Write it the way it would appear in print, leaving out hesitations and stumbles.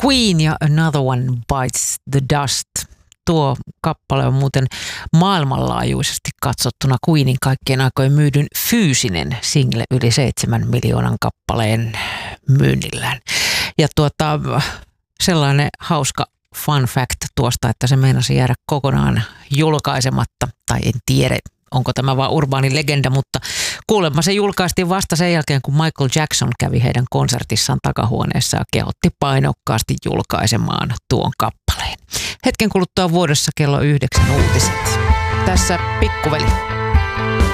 Queen ja Another One Bites the Dust. Tuo kappale on muuten maailmanlaajuisesti katsottuna Queenin kaikkien aikojen myydyn fyysinen single yli 7 miljoonan kappaleen myynnillään. Ja sellainen hauska fun fact tuosta, että se meinasi jäädä kokonaan julkaisematta, tai en tiedä, onko tämä vaan urbaani legenda, mutta kuulemma se julkaistiin vasta sen jälkeen, kun Michael Jackson kävi heidän konsertissaan takahuoneessa ja kehotti painokkaasti julkaisemaan tuon kappaleen. Hetken kuluttua vuodessa kello 9 uutiset. Tässä Pikkuveli.